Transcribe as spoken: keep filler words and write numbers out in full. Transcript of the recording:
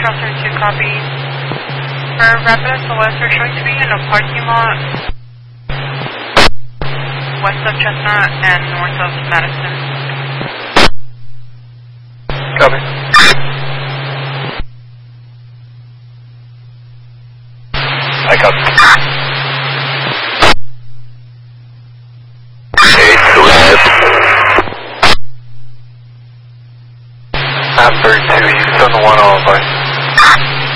Trail thirty-two, copy. For Rapids West, we're showing to be in a parking lot west of Chestnut and north of Madison. Copy. I copy. After two, Houston one oh five.